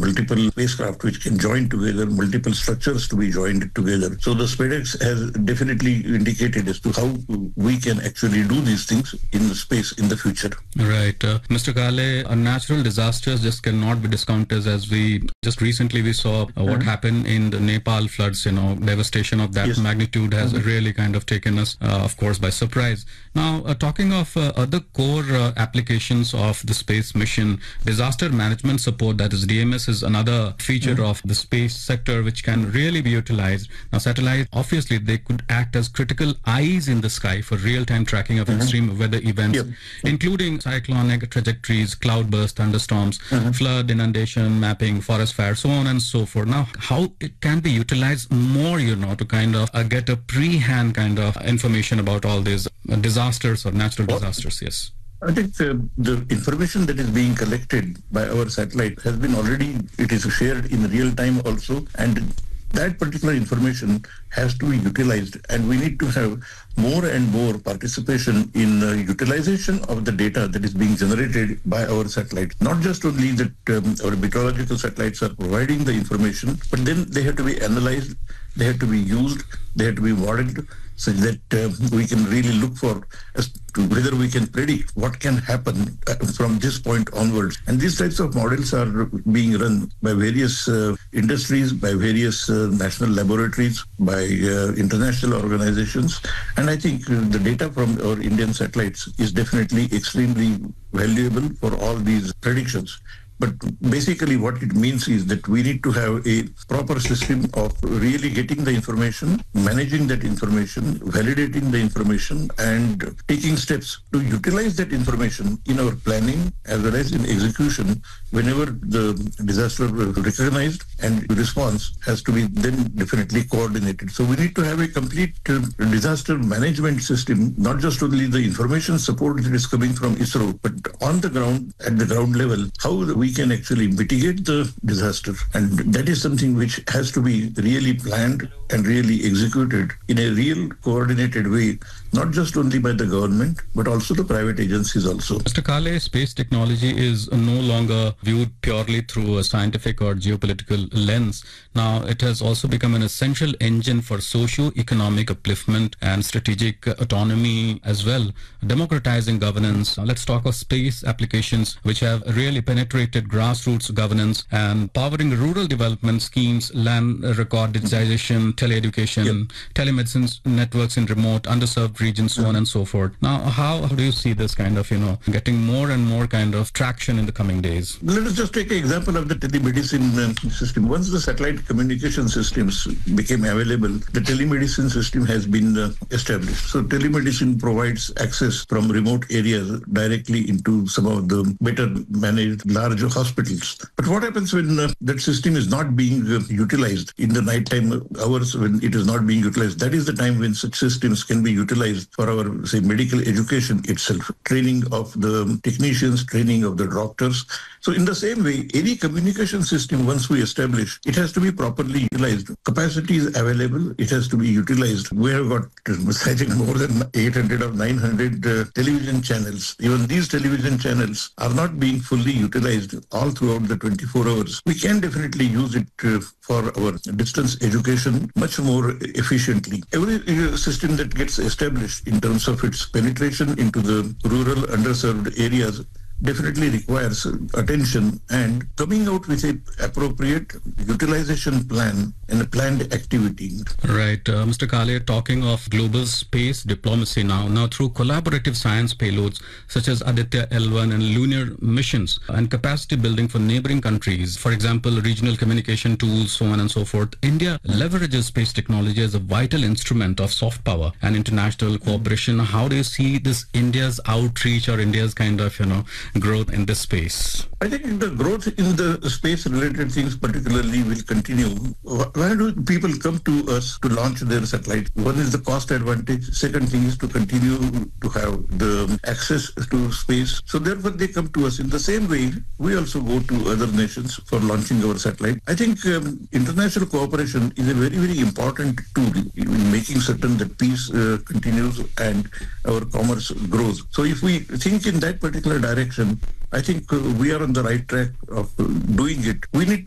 multiple spacecraft which can join together, multiple structures to be joined together. So the SpaceX has definitely indicated as to how we can actually do these things in space in the future. Right. Mr. Kale, natural disasters just cannot be discounted, as we just recently we saw what happened in the Nepal floods. Devastation of that magnitude has really kind of taken us, of course, by surprise. Now, talking of other core applications of the space mission, disaster management support, that is DMS, is another feature of the space sector which can really be utilized. Now, satellites, obviously, they could act as critical eyes in the sky for real-time tracking of extreme weather events, including cyclonic trajectories, cloudbursts, thunderstorms, flood, inundation, mapping, forest fire, so on and so forth. Now, how it can be utilized more, to kind of get a pre-hand kind of information about all these disasters or natural disasters? Yes. I think the information that is being collected by our satellite has been already, it is shared in real time also, and that particular information has to be utilized, and we need to have more and more participation in utilization of the data that is being generated by our satellites. Not just only that our meteorological satellites are providing the information, but then they have to be analyzed, they have to be used, they have to be modeled, so that we can really look for as to whether we can predict what can happen from this point onwards. And these types of models are being run by various industries, by various national laboratories, by international organizations. And I think the data from our Indian satellites is definitely extremely valuable for all these predictions. But basically what it means is that we need to have a proper system of really getting the information, managing that information, validating the information, and taking steps to utilize that information in our planning as well as in execution whenever the disaster is recognized, and response has to be then definitely coordinated. So we need to have a complete disaster management system, not just only the information support that is coming from ISRO, but on the ground, at the ground level, how we can actually mitigate the disaster. And that is something which has to be really planned and really executed in a real coordinated way, not just only by the government, but also the private agencies also. Mr. Kale, space technology is no longer viewed purely through a scientific or geopolitical lens. Now, it has also become an essential engine for socio-economic upliftment and strategic autonomy as well, democratizing governance. Now, let's talk of space applications which have really penetrated grassroots governance and powering rural development schemes, land record digitization, teleeducation, telemedicine networks in remote, underserved regions, so on and so forth. Now, how do you see this kind of, getting more and more kind of traction in the coming days? Let us just take an example of the telemedicine system. Once the satellite communication systems became available, the telemedicine system has been established. So telemedicine provides access from remote areas directly into some of the better managed larger hospitals. But what happens when that system is not being utilized in the nighttime hours, when it is not being utilized? That is the time when such systems can be utilized for our, say, medical education itself, training of the technicians, training of the doctors. So in the same way, any communication system, once we establish, it has to be properly utilized. Capacity is available, it has to be utilized. We have got, I think, more than 800 or 900 television channels. Even these television channels are not being fully utilized all throughout the 24 hours. We can definitely use it for our distance education much more efficiently. Every system that gets established in terms of its penetration into the rural underserved areas definitely requires attention, and coming out with an appropriate utilization plan and a planned activity. Right. Mr. Kale, talking of global space diplomacy now through collaborative science payloads such as Aditya L1 and lunar missions and capacity building for neighboring countries, for example, regional communication tools, so on and so forth, India leverages space technology as a vital instrument of soft power and international cooperation. How do you see this India's outreach or India's kind of, growth in this space? I think the growth in the space-related things particularly will continue. Why do people come to us to launch their satellite? One is the cost advantage. Second thing is to continue to have the access to space. So therefore they come to us. In the same way, we also go to other nations for launching our satellite. I think international cooperation is a very, very important tool in making certain that peace continues and our commerce grows. So if we think in that particular direction, I think we are on the right track of doing it. We need